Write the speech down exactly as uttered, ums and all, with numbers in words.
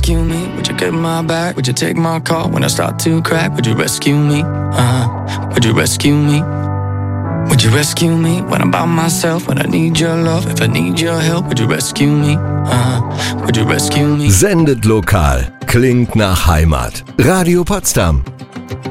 rescue me? Would you get my back? Would you take my call when I start to crack? Would you rescue me? Uh-huh. Would you rescue me? Would you rescue me when I'm by myself? When I need your love, if I need your help, would you rescue me? Uh-huh. Would you rescue me? Sendet lokal, klingt nach Heimat. Radio Potsdam.